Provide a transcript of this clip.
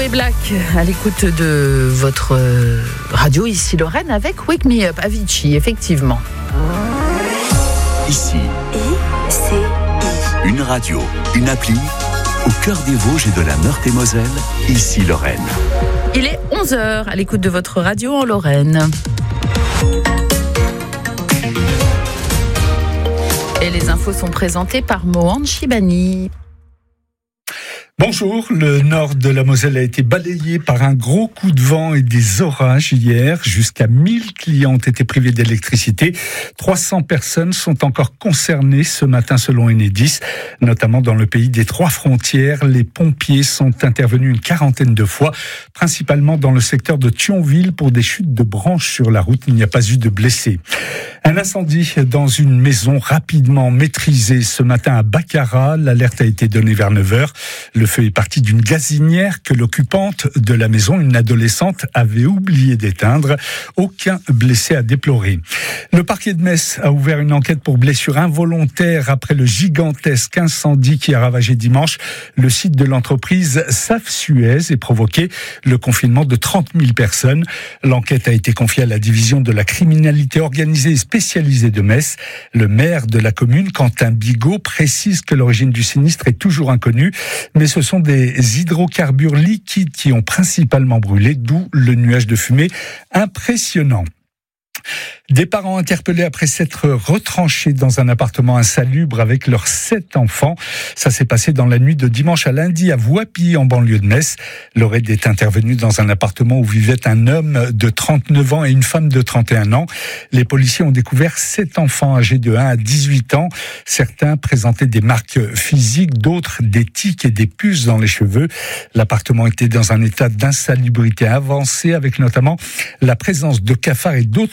Joey Black à l'écoute de votre radio ici Lorraine avec Wake Me Up, Avicii, effectivement. Ici, une radio, une appli, au cœur des Vosges et de la Meurthe-et-Moselle, ici Lorraine. Il est 11h à l'écoute de votre radio en Lorraine. Et les infos sont présentées par Mohan Chibani. Bonjour, le nord de la Moselle a été balayé par un gros coup de vent et des orages hier. Jusqu'à 1000 clients ont été privés d'électricité. 300 personnes sont encore concernées ce matin selon Enedis, notamment dans le pays des trois frontières. Les pompiers sont intervenus une quarantaine de fois, principalement dans le secteur de Thionville pour des chutes de branches sur la route. Il n'y a pas eu de blessés. Un incendie dans une maison rapidement maîtrisé ce matin à Baccarat. L'alerte a été donnée vers 9h. Le feu est parti d'une gazinière que l'occupante de la maison, une adolescente, avait oublié d'éteindre. Aucun blessé à déplorer. Le parquet de Metz a ouvert une enquête pour blessure involontaire après le gigantesque incendie qui a ravagé dimanche le site de l'entreprise Safsuez et provoqué le confinement de 30 000 personnes. L'enquête a été confiée à la division de la criminalité organisée et spécialisée de Metz. Le maire de la commune, Quentin Bigot, précise que l'origine du sinistre est toujours inconnue, mais ce sont des hydrocarbures liquides qui ont principalement brûlé, d'où le nuage de fumée impressionnant. Des parents interpellés après s'être retranchés dans un appartement insalubre avec leurs 7 enfants. Ça s'est passé dans la nuit de dimanche à lundi à Voipy, en banlieue de Metz. Le raid est intervenu dans un appartement où vivait un homme de 39 ans et une femme de 31 ans. Les policiers ont découvert 7 enfants âgés de 1 à 18 ans. Certains présentaient des marques physiques, d'autres des tics et des puces dans les cheveux. L'appartement était dans un état d'insalubrité avancé avec notamment la présence de cafards et d'autres